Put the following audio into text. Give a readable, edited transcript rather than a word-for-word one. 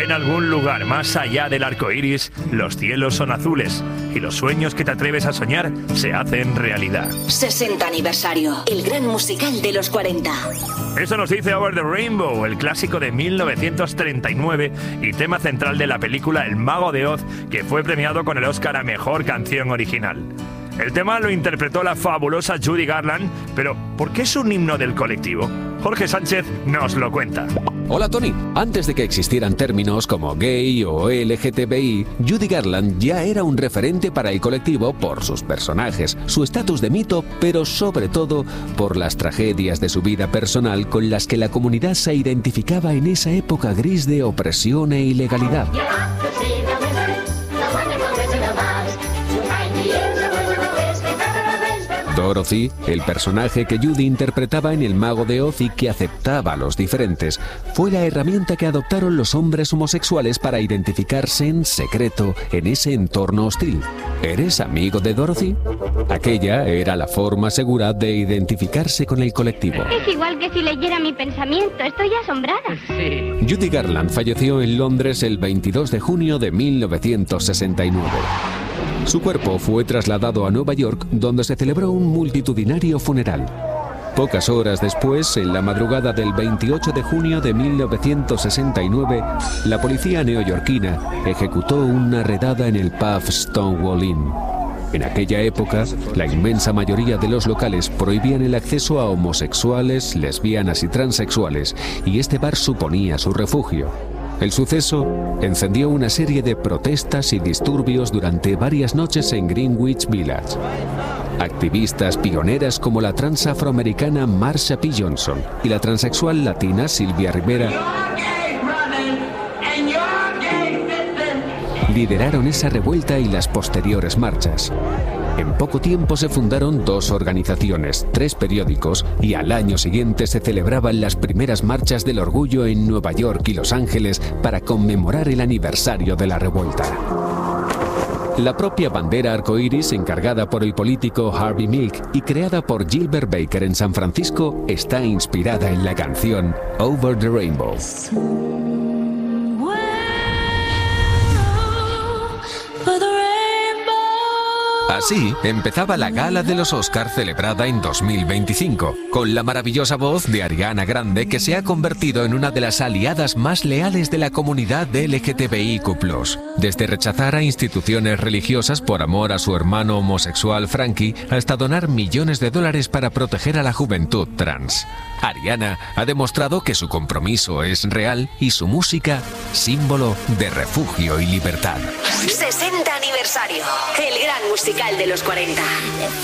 En algún lugar más allá del arco iris, los cielos son azules y los sueños que te atreves a soñar se hacen realidad. 60 aniversario, el gran musical de los 40. Eso nos dice Over the Rainbow, el clásico de 1939 y tema central de la película El Mago de Oz, que fue premiado con el Oscar a Mejor Canción Original. El tema lo interpretó la fabulosa Judy Garland, pero ¿por qué es un himno del colectivo? Jorge Sánchez nos lo cuenta. Hola Tony, antes de que existieran términos como gay o LGTBI, Judy Garland ya era un referente para el colectivo por sus personajes, su estatus de mito, pero sobre todo por las tragedias de su vida personal con las que la comunidad se identificaba en esa época gris de opresión e ilegalidad. Dorothy, el personaje que Judy interpretaba en El Mago de Oz y que aceptaba a los diferentes, fue la herramienta que adoptaron los hombres homosexuales para identificarse en secreto en ese entorno hostil. ¿Eres amigo de Dorothy? Aquella era la forma segura de identificarse con el colectivo. Es igual que si leyera mi pensamiento, estoy asombrada. Sí. Judy Garland falleció en Londres el 22 de junio de 1969. Su cuerpo fue trasladado a Nueva York, donde se celebró un multitudinario funeral. Pocas horas después, en la madrugada del 28 de junio de 1969, la policía neoyorquina ejecutó una redada en el pub Stonewall Inn. En aquella época, la inmensa mayoría de los locales prohibían el acceso a homosexuales, lesbianas y transexuales, y este bar suponía su refugio. El suceso encendió una serie de protestas y disturbios durante varias noches en Greenwich Village. Activistas pioneras como la trans afroamericana Marsha P. Johnson y la transexual latina Sylvia Rivera lideraron esa revuelta y las posteriores marchas. En poco tiempo se fundaron 2 organizaciones, 3 periódicos y al año siguiente se celebraban las primeras marchas del orgullo en Nueva York y Los Ángeles para conmemorar el aniversario de la revuelta. La propia bandera arcoíris, encargada por el político Harvey Milk y creada por Gilbert Baker en San Francisco, está inspirada en la canción Over the Rainbow. Así empezaba la gala de los Oscar celebrada en 2025, con la maravillosa voz de Ariana Grande, que se ha convertido en una de las aliadas más leales de la comunidad LGTBIQ+. Desde rechazar a instituciones religiosas por amor a su hermano homosexual Frankie, hasta donar millones de dólares para proteger a la juventud trans. Ariana ha demostrado que su compromiso es real y su música, símbolo de refugio y libertad. 60 aniversario, el gran musical de los 40.